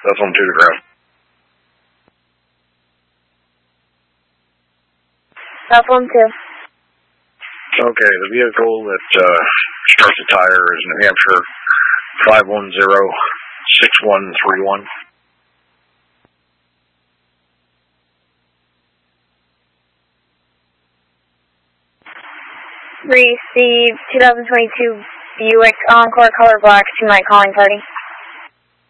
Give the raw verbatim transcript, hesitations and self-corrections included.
That's on two to ground. That's one two. Okay, the vehicle that uh, starts the tire is New Hampshire five one zero six one three one. Receive two thousand twenty-two Buick Encore color black to my calling party.